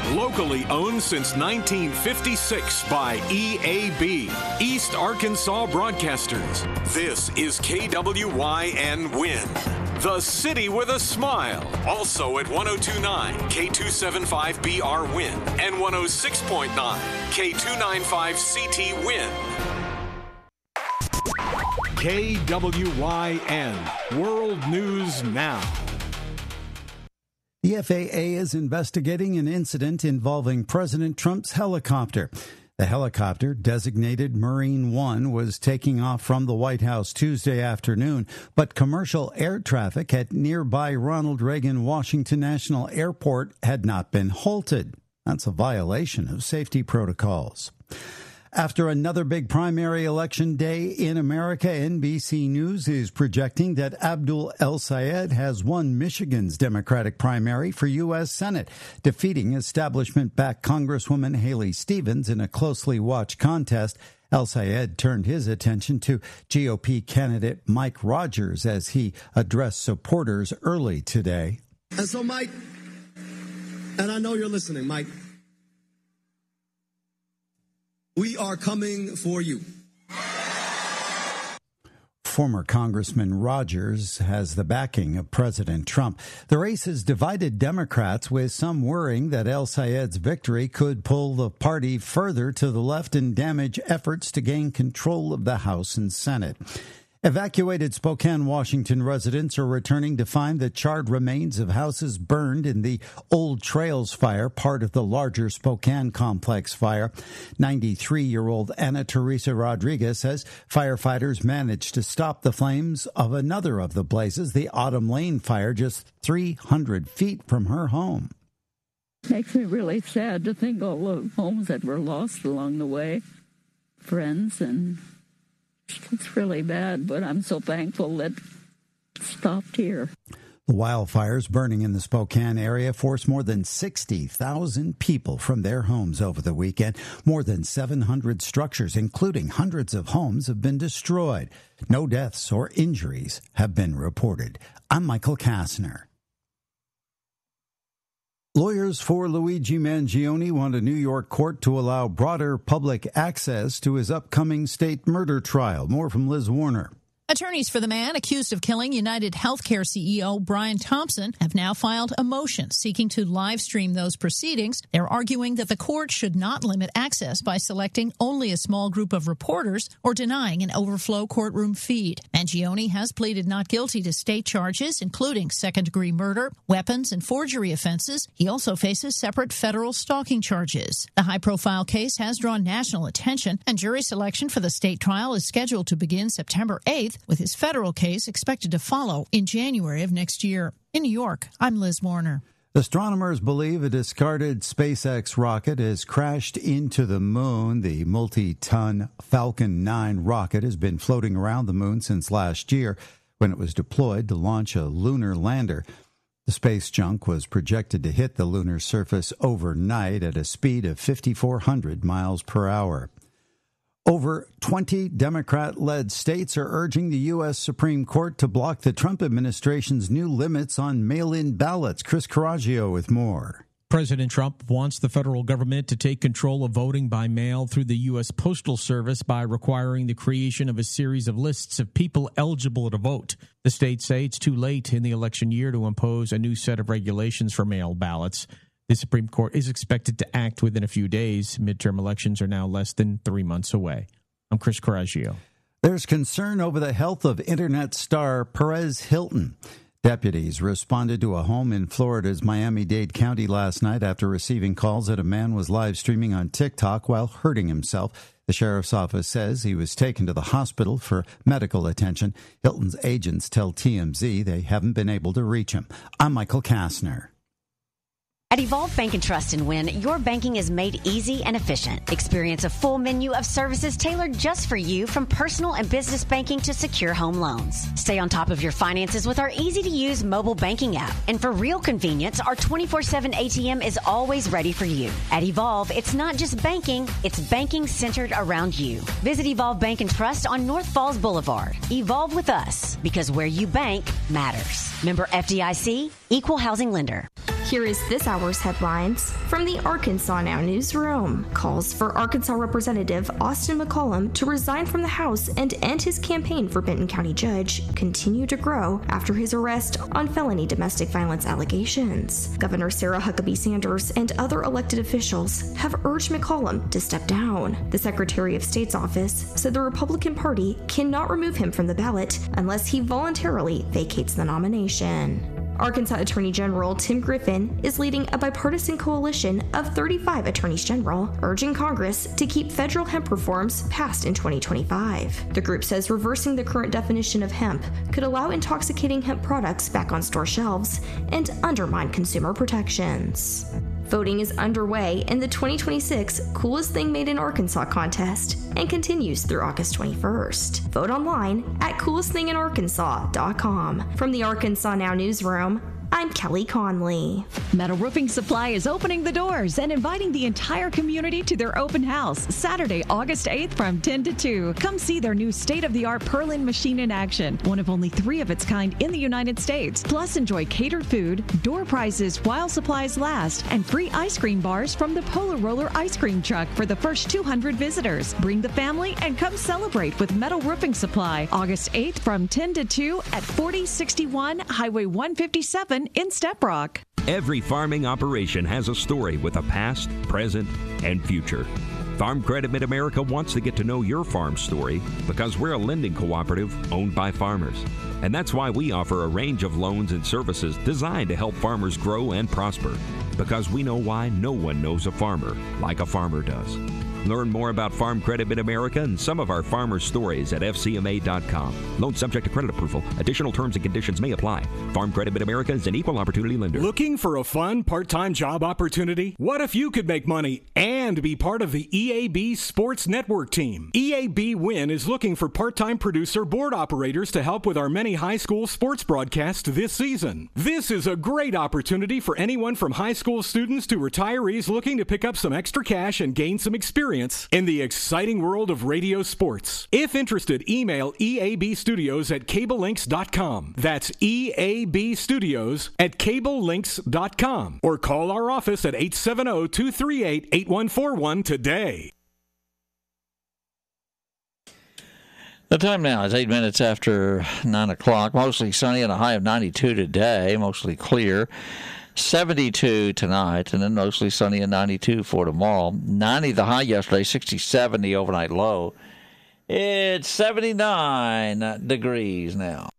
Locally owned since 1956 by EAB, East Arkansas Broadcasters. This is KWYN Win, the city with a smile. Also at 102.9 K275BR Win and 106.9 K295CT Win. KWYN World News Now. The FAA is investigating an incident involving President Trump's helicopter. The helicopter, designated Marine One, was taking off from the White House Tuesday afternoon, but commercial air traffic at nearby Ronald Reagan Washington National Airport had not been halted. That's a violation of safety protocols. After another big primary election day in America, NBC News is projecting that Abdul El-Sayed has won Michigan's Democratic primary for U.S. Senate, defeating establishment-backed Congresswoman Haley Stevens in a closely watched contest. El-Sayed turned his attention to GOP candidate Mike Rogers as he addressed supporters early today. And so, Mike, and I know you're listening, Mike, we are coming for you. Former Congressman Rogers has the backing of President Trump. The race has divided Democrats, with some worrying that El-Sayed's victory could pull the party further to the left and damage efforts to gain control of the House and Senate. Evacuated Spokane, Washington residents are returning to find the charred remains of houses burned in the Old Trails fire, part of the larger Spokane complex fire. 93-year-old Ana Teresa Rodriguez says firefighters managed to stop the flames of another of the blazes, the Autumn Lane fire, just 300 feet from her home. Makes me really sad to think all the homes that were lost along the way, friends, and it's really bad, but I'm so thankful that it stopped here. The wildfires burning in the Spokane area forced more than 60,000 people from their homes over the weekend. More than 700 structures, including hundreds of homes, have been destroyed. No deaths or injuries have been reported. I'm Michael Kastner. Lawyers for Luigi Mangione want a New York court to allow broader public access to his upcoming state murder trial. More from Liz Warner. Attorneys for the man accused of killing United Healthcare CEO Brian Thompson have now filed a motion seeking to live stream those proceedings. They're arguing that the court should not limit access by selecting only a small group of reporters or denying an overflow courtroom feed. Mangione has pleaded not guilty to state charges, including second-degree murder, weapons, and forgery offenses. He also faces separate federal stalking charges. The high-profile case has drawn national attention, and jury selection for the state trial is scheduled to begin September 8th. With his federal case expected to follow in January of next year. In New York, I'm Liz Warner. Astronomers believe a discarded SpaceX rocket has crashed into the moon. The multi-ton Falcon 9 rocket has been floating around the moon since last year when it was deployed to launch a lunar lander. The space junk was projected to hit the lunar surface overnight at a speed of 5,400 miles per hour. Over 20 Democrat-led states are urging the U.S. Supreme Court to block the Trump administration's new limits on mail-in ballots. Chris Coraggio with more. President Trump wants the federal government to take control of voting by mail through the U.S. Postal Service by requiring the creation of a series of lists of people eligible to vote. The states say it's too late in the election year to impose a new set of regulations for mail ballots. The Supreme Court is expected to act within a few days. Midterm elections are now less than 3 months away. I'm Chris Coraggio. There's concern over the health of Internet star Perez Hilton. Deputies responded to a home in Florida's Miami-Dade County last night after receiving calls that a man was live streaming on TikTok while hurting himself. The sheriff's office says he was taken to the hospital for medical attention. Hilton's agents tell TMZ they haven't been able to reach him. I'm Michael Kastner. At Evolve Bank and Trust and Win, your banking is made easy and efficient. Experience a full menu of services tailored just for you, from personal and business banking to secure home loans. Stay on top of your finances with our easy-to-use mobile banking app. And for real convenience, our 24/7 ATM is always ready for you. At Evolve, it's not just banking, it's banking centered around you. Visit Evolve Bank and Trust on North Falls Boulevard. Evolve with us, because where you bank matters. Member FDIC, Equal Housing Lender. Here is this hour's headlines from the Arkansas Now newsroom. Calls for Arkansas Representative Austin McCollum to resign from the House and end his campaign for Benton County Judge continue to grow after his arrest on felony domestic violence allegations. Governor Sarah Huckabee Sanders and other elected officials have urged McCollum to step down. The Secretary of State's office said the Republican Party cannot remove him from the ballot unless he voluntarily vacates the nomination. Arkansas Attorney General Tim Griffin is leading a bipartisan coalition of 35 attorneys general, urging Congress to keep federal hemp reforms passed in 2025. The group says reversing the current definition of hemp could allow intoxicating hemp products back on store shelves and undermine consumer protections. Voting is underway in the 2026 Coolest Thing Made in Arkansas contest and continues through August 21st. Vote online at coolestthinginarkansas.com. From the Arkansas Now newsroom, I'm Kelly Conley. Metal Roofing Supply is opening the doors and inviting the entire community to their open house Saturday, August 8th from 10 to 2. Come see their new state-of-the-art Perlin machine in action, one of only 3 of its kind in the United States. Plus, enjoy catered food, door prizes while supplies last, and free ice cream bars from the Polar Roller ice cream truck for the first 200 visitors. Bring the family and come celebrate with Metal Roofing Supply August 8th from 10 to 2 at 4061 Highway 157 in Step Rock. Every farming operation has a story with a past, present, and future. Farm Credit Mid-America wants to get to know your farm story because we're a lending cooperative owned by farmers. And that's why we offer a range of loans and services designed to help farmers grow and prosper. Because we know why no one knows a farmer like a farmer does. Learn more about Farm Credit Mid-America and some of our farmer stories at FCMA.com. Loan subject to credit approval. Additional terms and conditions may apply. Farm Credit Mid-America is an equal opportunity lender. Looking for a fun part-time job opportunity? What if you could make money and be part of the EAB Sports Network team? EAB Win is looking for part-time producer board operators to help with our many high school sports broadcasts this season. This is a great opportunity for anyone from high school students to retirees looking to pick up some extra cash and gain some experience in the exciting world of radio sports. If interested, email eabstudios@cablelinks.com. That's eabstudios@cablelinks.com. Or call our office at 870-238-8141 today. The time now is 8 minutes after 9 o'clock. Mostly sunny and a high of 92 today. Mostly clear. 72 tonight, and then mostly sunny and 92 for tomorrow. 90 the high yesterday, 67 the overnight low. It's 79 degrees now.